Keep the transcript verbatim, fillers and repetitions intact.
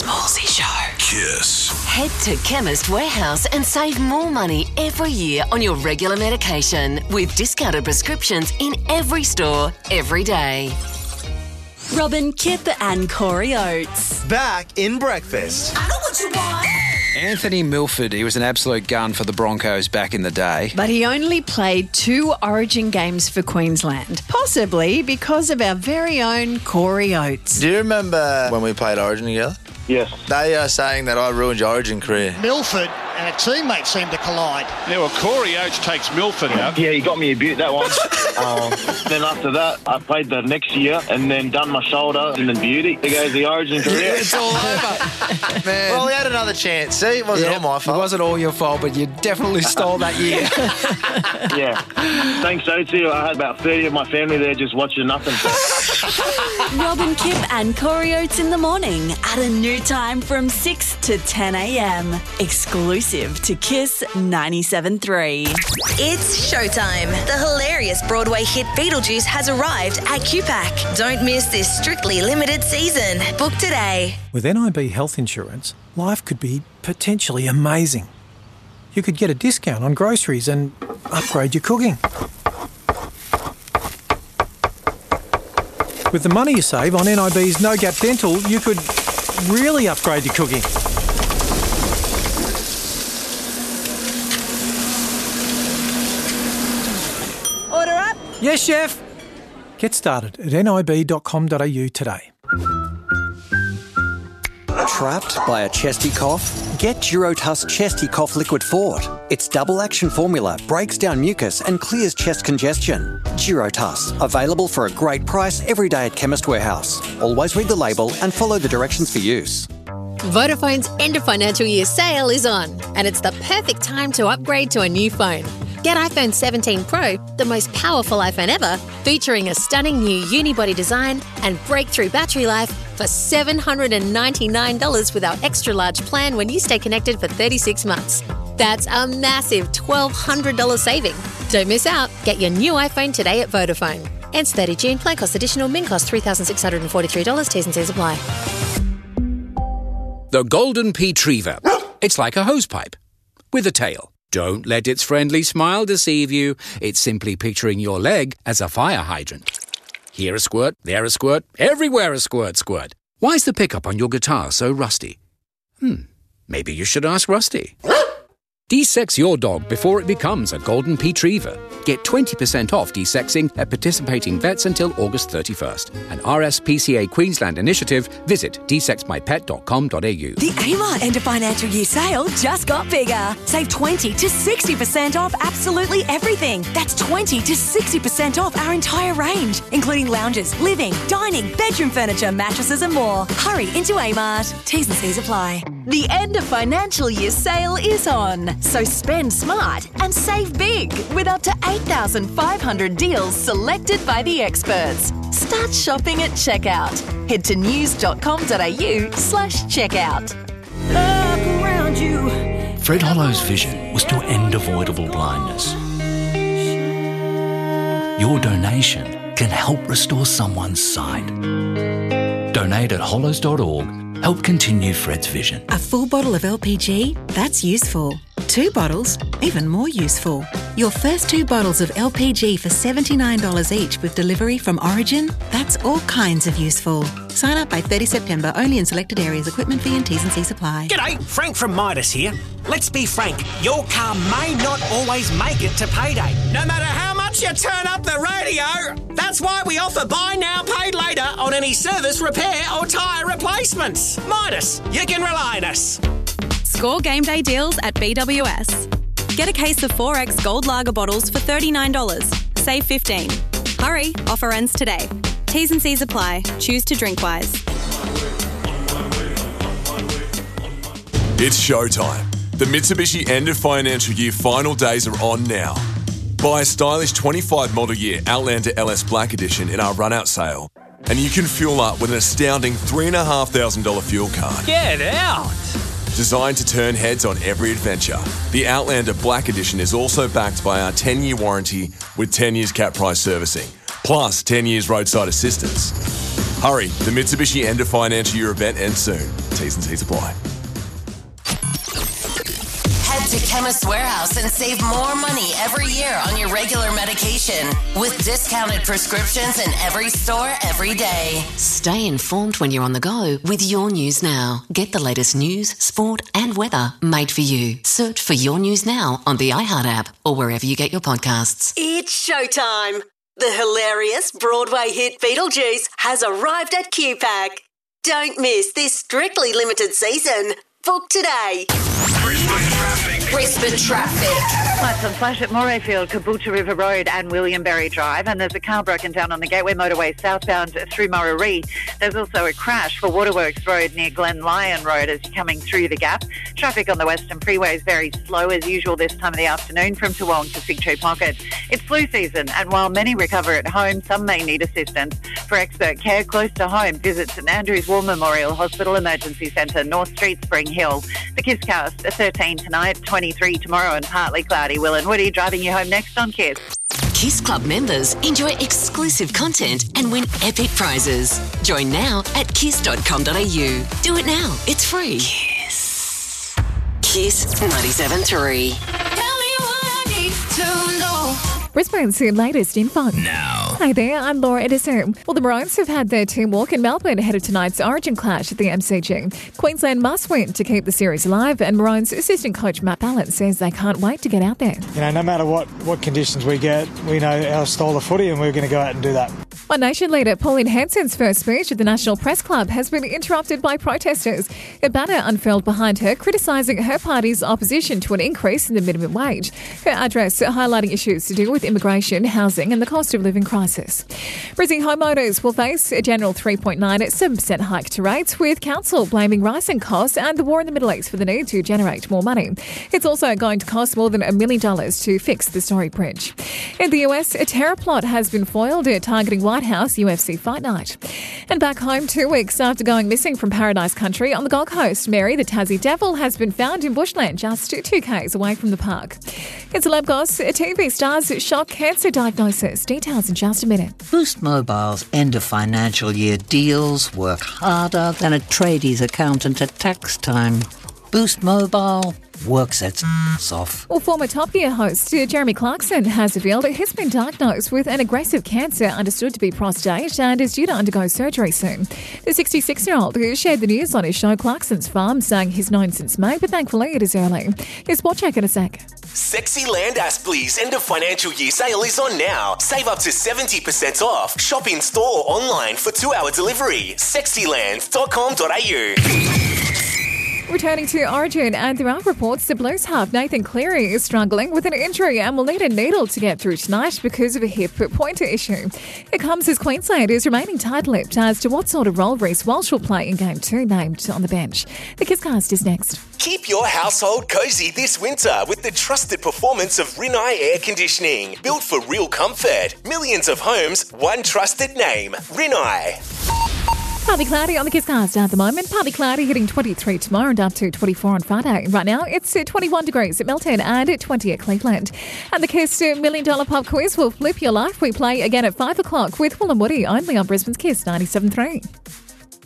Smallsy Show. Kiss. Head to Chemist Warehouse and save more money every year on your regular medication with discounted prescriptions in every store, every day. Robin, Kip and Corey Oates. Back in breakfast. I know what you want. Anthony Milford, he was an absolute gun for the Broncos back in the day. But he only played two Origin games for Queensland, possibly because of our very own Corey Oates. Do you remember when we played Origin together? Yes. They are saying that I ruined your Origin career. Milford and a teammate seem to collide. Yeah, well, Corey Oates takes Milford out. Yeah, he got me a bit, that one. um, then after that, I played the next year and then done my shoulder and then beauty. There goes the Origin career. It's all over. Man. Well, we had another chance. See, it wasn't Yeah, all my fault. It wasn't all your fault, but you definitely stole that year. Yeah. Thanks, Oatsy. I had about thirty of my family there just watching nothing. Robin, Kip and Corey Oates in the morning at a new time from six to ten a.m. Exclusive to Kiss ninety-seven point three. It's showtime. The hilarious Broadway hit Beetlejuice has arrived at Q PAC. Don't miss this strictly limited season. Book today. With N I B health insurance, life could be potentially amazing. You could get a discount on groceries and upgrade your cooking. With the money you save on N I B's No Gap Dental, you could really upgrade your cooking. Order up. Yes, chef. Get started at N I B dot com dot A U today. Trapped by a chesty cough? Get Durotuss Chesty Cough Liquid Fort. Its double action formula breaks down mucus and clears chest congestion. Durotuss, available for a great price every day at Chemist Warehouse. Always read the label and follow the directions for use. Vodafone's end of financial year sale is on, and it's the perfect time to upgrade to a new phone. Get iPhone seventeen Pro, the most powerful iPhone ever, featuring a stunning new unibody design and breakthrough battery life for seven hundred ninety-nine dollars with our extra large plan when you stay connected for thirty-six months. That's a massive twelve hundred dollars saving. Don't miss out. Get your new iPhone today at Vodafone. Ends thirtieth of June. Plan cost additional. Min cost three thousand six hundred forty-three dollars. T's and C's apply. The Golden Retriever. It's like a hosepipe with a tail. Don't let its friendly smile deceive you. It's simply picturing your leg as a fire hydrant. Here a squirt, there a squirt, everywhere a squirt, squirt. Why's the pickup on your guitar so rusty? Hmm, maybe you should ask Rusty. De-sex your dog before it becomes a Golden Retriever. Get twenty percent off de-sexing at participating vets until August thirty-first. An R S P C A Queensland initiative. Visit de sex my pet dot com dot a u. The Amar end of financial year sale just got bigger. Save twenty to sixty percent off absolutely everything. That's twenty to sixty percent off our entire range, including lounges, living, dining, bedroom furniture, mattresses and more. Hurry into Amart. T's and C's apply. The end of financial year sale is on, so spend smart and save big with up to eight thousand five hundred deals selected by the experts. Start shopping at checkout. Head to news dot com dot a u slash checkout. Look around you. Fred Hollow's vision was to end avoidable blindness. Your donation can help restore someone's sight. Donate at hollows dot org. Help continue Fred's vision. A full bottle of L P G? That's useful. Two bottles? Even more useful. Your first two bottles of L P G for seventy-nine dollars each with delivery from Origin? That's all kinds of useful. Sign up by thirtieth of September, only in selected areas. Equipment fee and T's and C's apply. G'day, Frank from Midas here. Let's be frank, your car may not always make it to payday. No matter how much you turn up the radio. That's why we offer buy now, paid later on any service, repair or tyre replacements. Midas, you can rely on us. Score game day deals at B W S. Get a case of four X Gold Lager bottles for thirty-nine dollars. Save fifteen dollars. Hurry, offer ends today. T's and C's apply. Choose to drink wise. It's showtime. The Mitsubishi end of financial year final days are on now. Buy a stylish twenty-five model year Outlander L S Black Edition in our run-out sale, and you can fuel up with an astounding three thousand five hundred dollars fuel card. Get out! Designed to turn heads on every adventure, the Outlander Black Edition is also backed by our ten-year warranty with ten years cap price servicing, plus ten years roadside assistance. Hurry, the Mitsubishi end of financial year event ends soon. T's and C's apply. Head to Chemist Warehouse and save more money every year on your regular medication with discounted prescriptions in every store every day. Stay informed when you're on the go with Your News Now. Get the latest news, sport and weather made for you. Search for Your News Now on the iHeart app or wherever you get your podcasts. It's showtime. The hilarious Broadway hit Beetlejuice has arrived at Q Pack. Don't miss this strictly limited season. Book today. Brisbane traffic. Lights on flash at Morayfield, Caboolture River Road and Williamberry Drive, and there's a car broken down on the Gateway Motorway southbound through Murray. There's also a crash for Waterworks Road near Glen Lyon Road as you're coming through the gap. Traffic on the Western Freeway is very slow as usual this time of the afternoon from Toowong to Fig Tree Pocket. It's flu season, and while many recover at home, some may need assistance. For expert care close to home, visit St Andrew's War Memorial Hospital Emergency Centre, North Street, Spring Hill. The Kisscast, thirteen tonight, twenty-three tomorrow and partly cloudy. Will and Woody driving you home next on Kiss. Kiss Club members enjoy exclusive content and win epic prizes. Join now at kiss dot com dot a u. Do it now. It's free. Kiss. Kiss ninety-seven point three. Tell me what I need to know. Brisbane's latest info. Now. Hi there, I'm Laura Edison. Well, the Maroons have had their team walk in Melbourne ahead of tonight's Origin clash at the M C G. Queensland must win to keep the series alive, and Maroons assistant coach Matt Ballard says they can't wait to get out there. You know, no matter what, what conditions we get, we know our style of footy and we're going to go out and do that. One Nation leader Pauline Hanson's first speech at the National Press Club has been interrupted by protesters. A banner unfurled behind her criticising her party's opposition to an increase in the minimum wage. Her address highlighting issues to do with immigration, housing and the cost of living crisis. Brisbane homeowners will face a general three point nine seven percent hike to rates, with council blaming rising costs and the war in the Middle East for the need to generate more money. It's also going to cost more than a million dollars to fix the Story Bridge. In the U S, a terror plot has been foiled targeting White House U F C Fight Night. And back home two weeks after going missing from Paradise Country on the Gold Coast, Mary the Tassie Devil has been found in bushland just two k's away from the park. It's a lab goss. T V stars shock cancer diagnosis. Details in just a minute. Boost Mobile's end of financial year deals work harder than a tradie's accountant at tax time. Boost Mobile works its ass off. Well, former Top Gear host Jeremy Clarkson has revealed that he's been diagnosed with an aggressive cancer understood to be prostate and is due to undergo surgery soon. The sixty-six-year-old shared the news on his show Clarkson's Farm, saying he's known since May, but thankfully it is early. Here's Sport Check in a sec. Sexy Land Aspley's end of financial year sale is on now. Save up to seventy percent off. Shop in store or online for two-hour delivery. sexy land dot com dot a u. Returning to Origin, and there are reports the Blues half Nathan Cleary is struggling with an injury and will need a needle to get through tonight because of a hip pointer issue. It comes as Queensland is remaining tight-lipped as to what sort of role Reece Walsh will play in Game two, named on the bench. The Kisscast is next. Keep your household cosy this winter with the trusted performance of Rinnai Air Conditioning. Built for real comfort. Millions of homes, one trusted name. Rinnai. Partly cloudy on the Kisscast at the moment. Partly cloudy, hitting twenty-three tomorrow and up to twenty-four on Friday. Right now, it's twenty-one degrees at Melton and twenty at Cleveland. And the Kiss Million Dollar Pop Quiz will flip your life. We play again at five o'clock with Will and Woody, only on Brisbane's Kiss ninety-seven point three.